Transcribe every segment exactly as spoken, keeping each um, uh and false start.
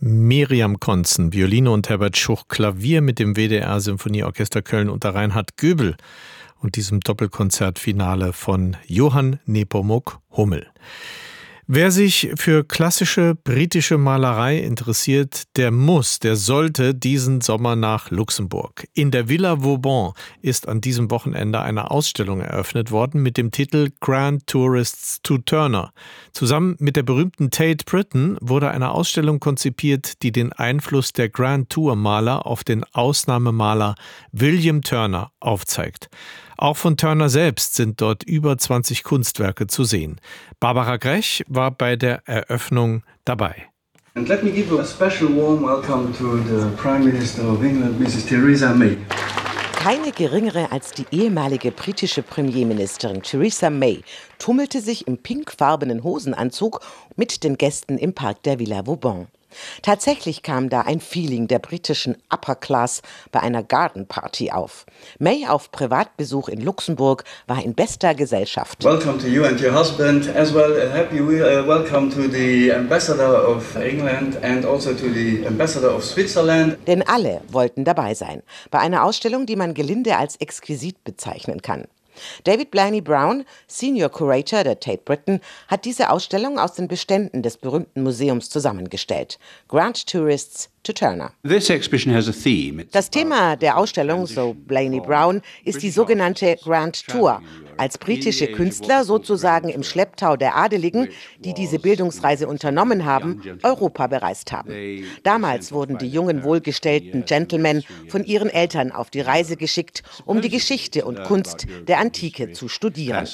Miriam Konzen, Violine, und Herbert Schuch, Klavier mit dem W D R Symphonieorchester Köln unter Reinhard Göbel und diesem Doppelkonzertfinale von Johann Nepomuk Hummel. Wer sich für klassische britische Malerei interessiert, der muss, der sollte diesen Sommer nach Luxemburg. In der Villa Vauban ist an diesem Wochenende eine Ausstellung eröffnet worden mit dem Titel Grand Tourists to Turner. Zusammen mit der berühmten Tate Britain wurde eine Ausstellung konzipiert, die den Einfluss der Grand Tour Maler auf den Ausnahmemaler William Turner aufzeigt. Auch von Turner selbst sind dort über zwanzig Kunstwerke zu sehen. Barbara Grech war bei der Eröffnung dabei. And let me give a special warm welcome to the Prime Minister of England, Missus Theresa May. Keine geringere als die ehemalige britische Premierministerin Theresa May tummelte sich im pinkfarbenen Hosenanzug mit den Gästen im Park der Villa Vauban. Tatsächlich kam da ein Feeling der britischen Upper Class bei einer Garden Party auf. May auf Privatbesuch in Luxemburg war in bester Gesellschaft. Welcome to you and your husband, as well a happy uh, welcome to the Ambassador of England and also to the Ambassador of Switzerland. Denn alle wollten dabei sein, bei einer Ausstellung, die man gelinde als exquisit bezeichnen kann. David Blaney Brown, Senior Curator der Tate Britain, hat diese Ausstellung aus den Beständen des berühmten Museums zusammengestellt. Grand Tourists to Turner. Das Thema der Ausstellung, so Blaney Brown, ist die sogenannte Grand Tour. Als britische Künstler sozusagen im Schlepptau der Adeligen, die diese Bildungsreise unternommen haben, Europa bereist haben. Damals wurden die jungen, wohlgestellten Gentlemen von ihren Eltern auf die Reise geschickt, um die Geschichte und Kunst der Antike zu studieren.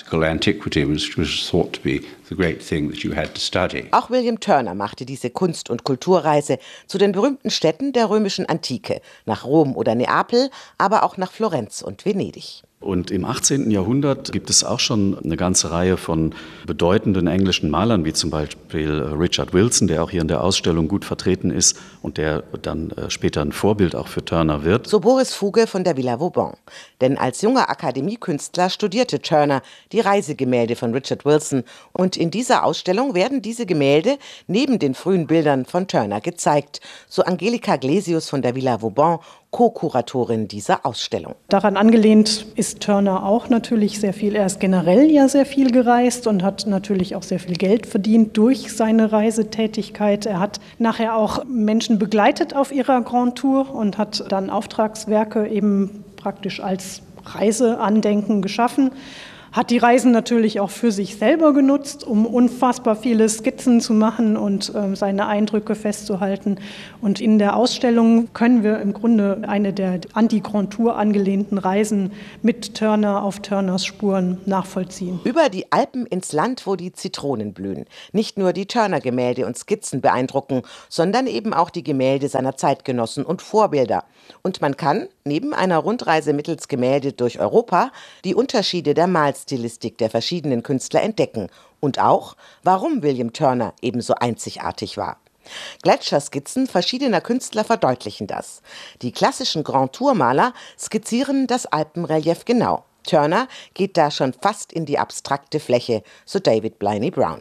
Auch William Turner machte diese Kunst- und Kulturreise zu den berühmten Städten der römischen Antike, nach Rom oder Neapel, aber auch nach Florenz und Venedig. Und im achtzehnten Jahrhundert gibt es auch schon eine ganze Reihe von bedeutenden englischen Malern, wie zum Beispiel Richard Wilson, der auch hier in der Ausstellung gut vertreten ist und der dann später ein Vorbild auch für Turner wird. So Boris Fuge von der Villa Vauban. Denn als junger Akademiekünstler studierte Turner die Reisegemälde von Richard Wilson. Und in dieser Ausstellung werden diese Gemälde neben den frühen Bildern von Turner gezeigt. So Angelika Glesius von der Villa Vauban, Co-Kuratorin dieser Ausstellung. Daran angelehnt ist Turner auch natürlich sehr viel. Er ist generell ja sehr viel gereist und hat natürlich auch sehr viel Geld verdient durch seine Reisetätigkeit. Er hat nachher auch Menschen begleitet auf ihrer Grand Tour und hat dann Auftragswerke eben praktisch als Reiseandenken geschaffen. Hat die Reisen natürlich auch für sich selber genutzt, um unfassbar viele Skizzen zu machen und äh, seine Eindrücke festzuhalten. Und in der Ausstellung können wir im Grunde eine der an die Grand Tour angelehnten Reisen mit Turner auf Turners Spuren nachvollziehen. Über die Alpen ins Land, wo die Zitronen blühen. Nicht nur die Turner-Gemälde und Skizzen beeindrucken, sondern eben auch die Gemälde seiner Zeitgenossen und Vorbilder. Und man kann, neben einer Rundreise mittels Gemälde durch Europa, die Unterschiede der Malstilistik der verschiedenen Künstler entdecken und auch, warum William Turner ebenso einzigartig war. Gletscherskizzen verschiedener Künstler verdeutlichen das. Die klassischen Grand Tour-Maler skizzieren das Alpenrelief genau. Turner geht da schon fast in die abstrakte Fläche, so David Blaney Brown.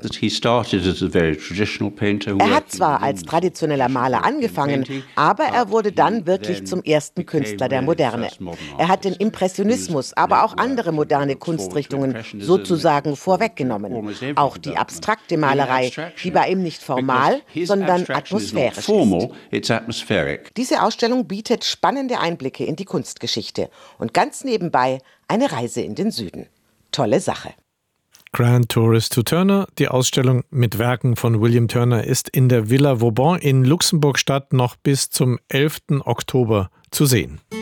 Er hat zwar als traditioneller Maler angefangen, aber er wurde dann wirklich zum ersten Künstler der Moderne. Er hat den Impressionismus, aber auch andere moderne Kunstrichtungen sozusagen vorweggenommen. Auch die abstrakte Malerei, die bei ihm nicht formal, sondern atmosphärisch ist. Diese Ausstellung bietet spannende Einblicke in die Kunstgeschichte und ganz nebenbei eine Reise in den Süden. Tolle Sache. Grand Tourist to Turner. Die Ausstellung mit Werken von William Turner ist in der Villa Vauban in Luxemburg-Stadt noch bis zum elften Oktober zu sehen.